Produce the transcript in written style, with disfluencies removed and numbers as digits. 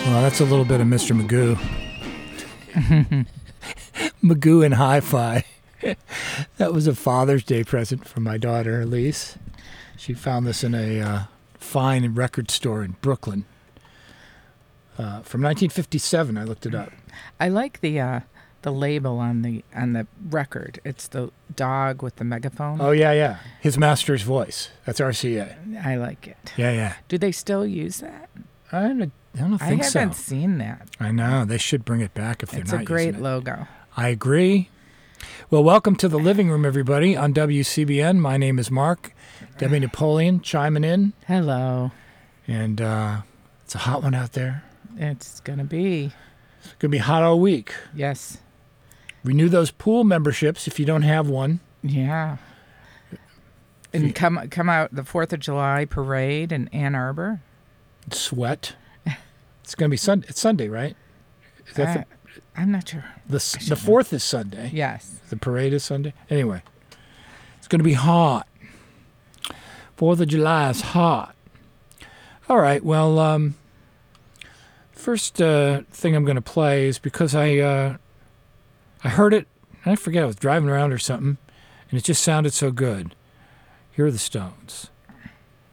Well, that's a little bit of Mr. Magoo. Magoo and Hi-Fi. That was a Father's Day present from my daughter, Elise. She found this in a fine record store in Brooklyn. From 1957, I looked it up. I like the label on the record. It's the dog with the megaphone. Oh, yeah. His master's voice. That's RCA. I like it. Yeah. Do they still use that? I don't think so. I haven't seen that. I know. They should bring it back if they're not using it. It's a great logo. I agree. Well, welcome to the living room, everybody, on WCBN. My name is Mark. Debbie Napoleon chiming in. Hello. And it's a hot one out there. It's going to be. It's going to be hot all week. Yes. Renew those pool memberships if you don't have one. Yeah. And come out the 4th of July parade in Ann Arbor. Sweat. It's going to be Sunday. It's Sunday, right? Is that I'm not sure. The 4th is Sunday. Yes. The parade is Sunday. Anyway, it's going to be hot. 4th of July is hot. All right. Well, first thing I'm going to play is because I heard it, and I forget, I was driving around or something, and it just sounded so good. Here are the Stones.